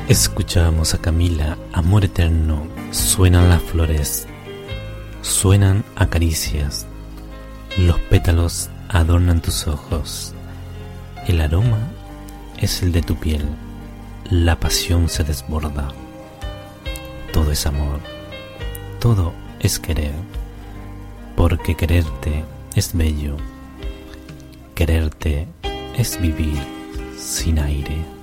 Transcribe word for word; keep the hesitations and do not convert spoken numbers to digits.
Escuchamos a Camila, Amor Eterno. Suenan las flores, suenan a caricias, los pétalos adornan tus ojos, el aroma es el de tu piel, la pasión se desborda. Todo es amor, todo es querer, porque quererte es bello, quererte es vivir sin aire.